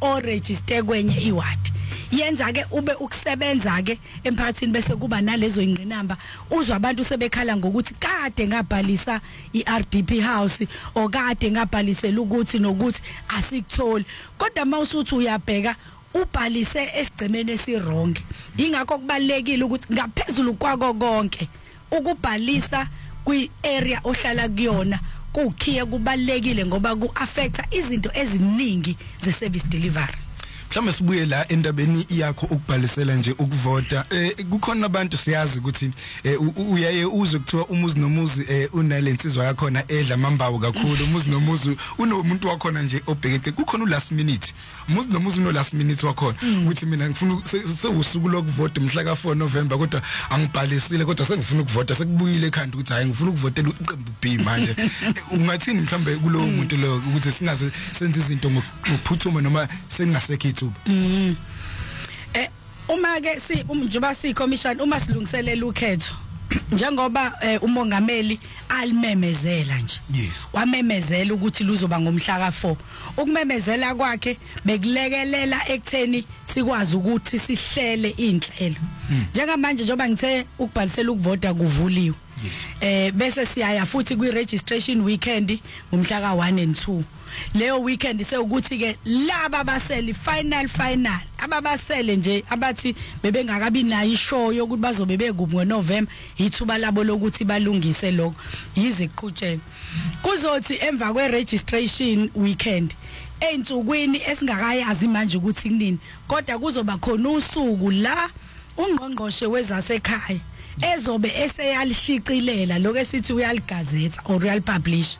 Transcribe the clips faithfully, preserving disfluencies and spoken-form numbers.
o register kwenye iward. Yenza ke ube ukusebenza ke emphakathini bese kuba nalezo ingqinamba uzwa abantu sebekhala ngokuthi kade ngabhalisa iR D P house okade ngabhalisela ukuthi nokuthi asikutholi kodwa mawusuthi uyabheka ubhalise esigcemeni esirong ingakho kubalekile ukuthi ngaphezulu kwako konke ukubhalisa kwi area ohlala kuyona kukhiye kubalekile ngoba ku affecta izinto eziningi ze service delivery. Mhlawumbe sibuye la endabeni yakho ukubhalisela nje ukuvota eh kukhona abantu siyazi ukuthi uyaye uze kuthiwa umuzi nomuzi unalensizwa yakho na edla mambawu kakhulu umuzi nomuzi unomuntu wakhona nje obhekete kukhona u last minute umuzi nomuzi uno last minute wakhona ukuthi mina ngifuna sewusuku lokuvota mhla ka four November kodwa angibhalisile kodwa sengifuna ukuvota sekubuyile ekhanda ukuthi hayi ngifuna ukuvotela iqembu B manje ungathini mhlawumbe kulowo muntu lo ukuthi singaze senze izinto ngokuphuthuma noma sengasekho Mm. Eh uma ke si umjoba si commission uma silungiselela ukhetho njengoba umongameli alimemezela nje yes wamemezela ukuthi luzoba ngomhla ka four ukumemezela kwakhe bekulekelela ekutheni sikwazi ukuthi sihlele inhlelo njengamanje njoba ngithe ukubhalisela ukuvota kuvuliwe eh bese siyaya futhi kwi registration weekend ngomhla ka one and two leyo weekend sekuthi ke laba baseli final final ababasele nje abathi bebengakabi nayo ishow yokuthi bazobe bekubi ngoNovember ithuba labo lokuthi balungise lokho yiziqhutshela kuzothi emva kwe registration weekend einsukwini esingakayazi manje ukuthi kunini kodwa kuzoba khona usuku la ungqongqoshe wezasekhaya ezobe eseyalishicilela lokho esithi uyaligazetha or real publish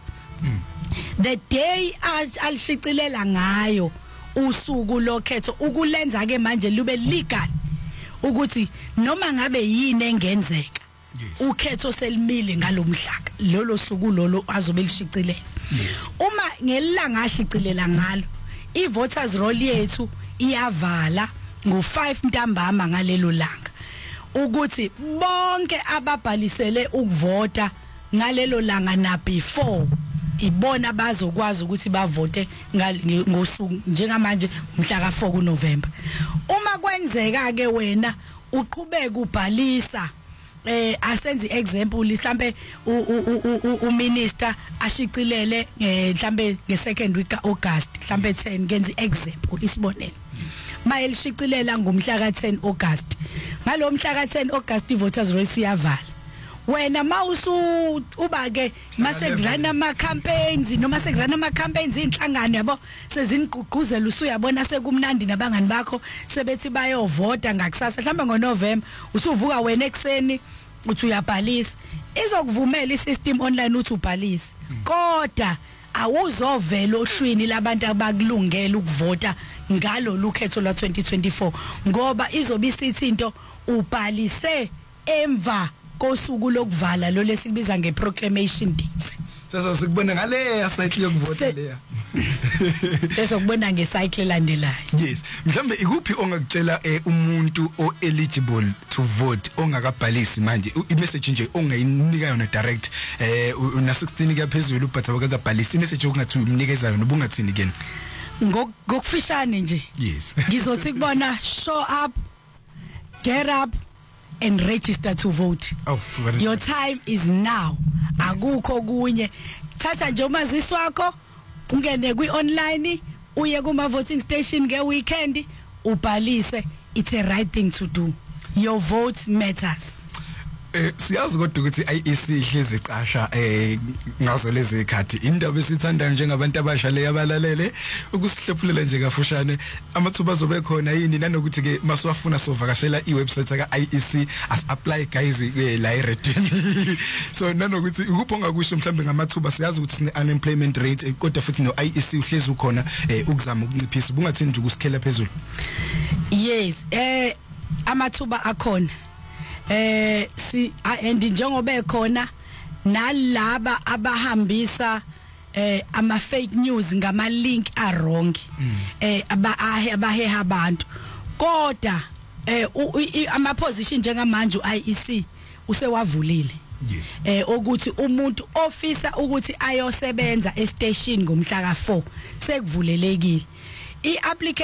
the day alishicilela ngayo usuku lokhetho ukulenza ke manje lube legal ukuthi noma ngabe yini engenzeka ukhetho selimile ngalomhlaka lolo suku lolo azobe lishicilela uma ngelanga ashicilela ngalo I voters roll yethu iyavala ngo five ntambama ngalelo langa ukuthi bonke ababhalisele ukuvota ngalelo langa na before ibona bazokwazi ukuthi bavote ngosuku njengamanje umhla ka four kuNovember uma kwenzeka ke wena uqhubeka ubhalisa eh asenze example mhlambe u minister ashicilele mhlambe nge second week ka August mhlambe ten ngenza example isibonelo mayelishicilela ngomhla ka ten August ngalo mhla ka ten August I voters roll siyavala wena mawusu uba ke mase grana ama campaigns noma se grana ama campaigns inhlangano yabo sezinigqugquzela usuyabona sekumnandi nabangani bakho sebethi bayovota ngakusasa mhlawumbe ngoNovember usuvuka wena ekseni uthi uyabhalisa izokuvumela isystem online uthi ubhalise kodwa awuzovela ohlwini labantu abakulungela ukuvota ngalo lukhetho lwa twenty twenty-four ngoba izobe isithi into ubhalise emva kosuku lokuvala lo lesikubiza ngeproclamation date sasa sikubona ngale cycle yokuvota leya bese ukubona ngecycle elandelayo yes mhlambe ikuphi ongakutshela umuntu o eligible to vote ongakabhalisi manje imessage nje ongayinika yona direct eh una sixteen kuyaphezulu but abakabhalisi imessage ongathi umnikeza yona ubungathini again ngokufishane nje yes ngizothi kubona show up get up and register to vote. Oh, your time is now. Akukho kunye. Thatha nje umazisi wakho ungene kwi online uye kuma voting station nge weekend ubhalise. It's a right thing to do. Your vote matters. Eh siyazi kodwa ukuthi I E C ihlezi iqasha eh ngazo lezi ikhathi indaba esithanda njengabantu abasha le yabalalele ukusihlephulela nje kafushane amathuba azobe khona yini nanokuthi ke masiwafuna sovakashela iwebsite ka I E C as apply guys la eredeni so nanokuthi ukupho ngakusho mhlambe ngamathuba siyazi ukuthi sine unemployment rate kodwa futhi no I E C uhlezi ukhona ukuzama ukunciphisa bungathini nje ukusikhela phezulu. Yes eh amathuba akhona eh si and njengoba ekhona nalaba abahambisa eh ama fake news ngama link a wrong eh abaheha abantu kodwa eh ama position njengamanje I E C usewavulile yes eh ukuthi umuntu ofisa ukuthi ayosebenza e station ngomhla ka four sekuvulelekile I application